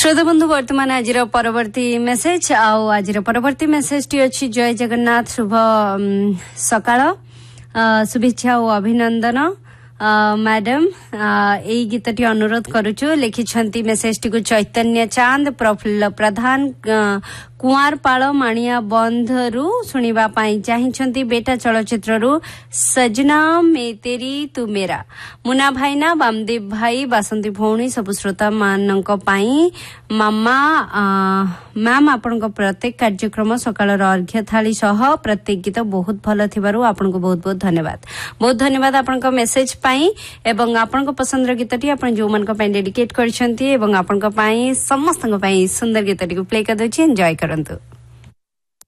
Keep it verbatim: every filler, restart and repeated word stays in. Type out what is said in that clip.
श्रोता बंधु वर्तमान आज परवर्ती मेसेज आउ आज परवर्ती मेसेज टी अच्छी जय जगन्नाथ शुभ सकाळ शुभेच्छा और अभिनंदन मैडम यही गीत टी अनुरोध करुचु लिखिछंती मेसेज टी को चैतन्य चांद प्रफुल्ल प्रधान कुआरपाड़ माणिया बंधरु सुनिबा पाई चाहिछंती बेटा चलचित्र रु सजना में तेरी तू मेरा मुना भाईना वामदेव भाई बासंती भौणी सब श्रोता मानक पाई मामा मैम आपण प्रत्येक कार्यक्रम सकाळ अर्घ्य थाली सह प्रत्येक गीत बहुत भल थिबारु आपण को बहुत बहुत धन्यवाद बहुत धन्यवाद आपण मेसेज पाई एवं आपण पसंद गीतटी आपण जो मन डेडिकेट करछंती एवं आपण समस्त सुंदर गीतटी को प्ले कर दउछि एंजॉय करंतु।